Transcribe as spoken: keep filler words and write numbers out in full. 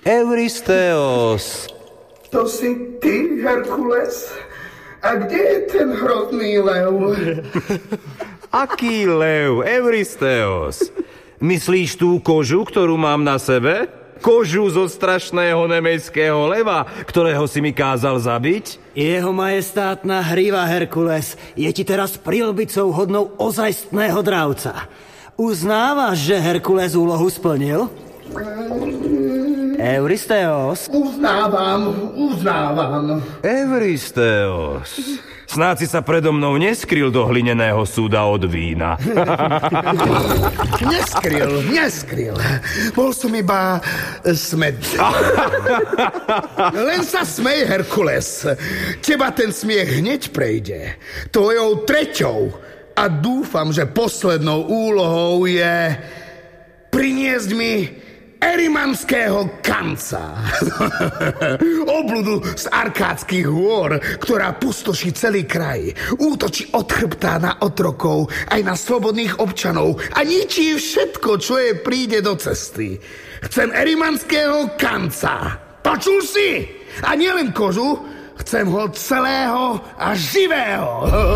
Euristeos. To si ty, Herkules? A kde je ten hrozný lev? Aký lev, Euristeos? Myslíš tú kožu, ktorú mám na sebe? Kožu zo strašného nemejského leva, ktorého si mi kázal zabiť? Jeho majestátna hriva, Herkules, je ti teraz prilbicou hodnou ozajstného dravca. Uznávaš, že Herkules úlohu splnil? Euristeos? Uznávam, uznávam. Euristeos. Snáď si sa predo mnou neskryl do hlineného súda od vína. Neskryl, neskryl. Bol som iba smed. Len sa smej, Herkules. Teba ten smiech hneď prejde. Tvojou treťou a dúfam, že poslednou úlohou je priniesť mi erimanského kanca. Obludu z arkádskych hôr, ktorá pustoší celý kraj. Útočí od chrbta na otrokov, aj na slobodných občanov a ničí všetko, čo je príde do cesty. Chcem erimanského kanca. Počul si? A nielen kožu, chcem ho celého a živého.